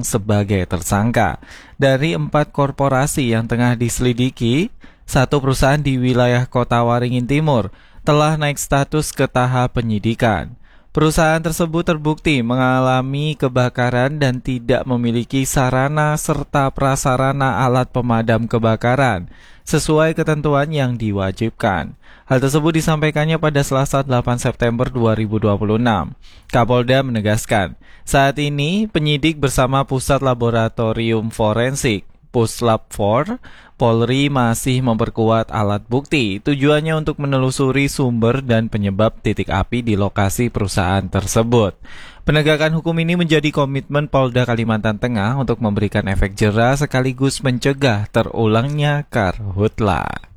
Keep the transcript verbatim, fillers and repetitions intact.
Malang sebagai tersangka. Dari empat korporasi yang tengah diselidiki, satu perusahaan di wilayah Kota Waringin Timur telah naik status ke tahap penyidikan. Perusahaan tersebut terbukti mengalami kebakaran dan tidak memiliki sarana serta prasarana alat pemadam kebakaran sesuai ketentuan yang diwajibkan. Hal tersebut disampaikannya pada Selasa delapan September dua ribu dua puluh enam. Kapolda menegaskan, saat ini penyidik bersama Pusat Laboratorium Forensik Puslap empat, Polri masih memperkuat alat bukti. Tujuannya untuk menelusuri sumber dan penyebab titik api di lokasi perusahaan tersebut. Penegakan hukum ini menjadi komitmen Polda Kalimantan Tengah untuk memberikan efek jera sekaligus mencegah terulangnya karhutla.